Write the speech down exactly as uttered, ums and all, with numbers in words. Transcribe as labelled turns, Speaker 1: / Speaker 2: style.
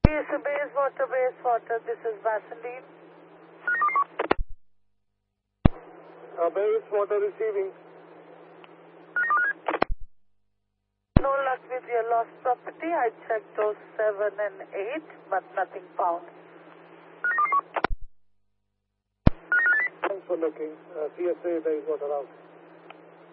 Speaker 1: Yes, base water, base water. This is Vaseline.
Speaker 2: Uh, base water receiving.
Speaker 1: No luck with your lost property. I checked those seven and eight, but nothing found.
Speaker 2: Thanks for looking. Uh, C S A base water out.